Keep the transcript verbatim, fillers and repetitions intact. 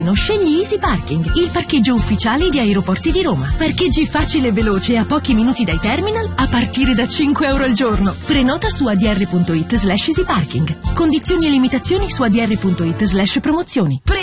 Scegli Easy Parking, il parcheggio ufficiale di Aeroporti di Roma. Parcheggi facile e veloce a pochi minuti dai terminal a partire da cinque euro al giorno. Prenota su adr punto it slash easy parking. Condizioni e limitazioni su adr punto it slash promozioni.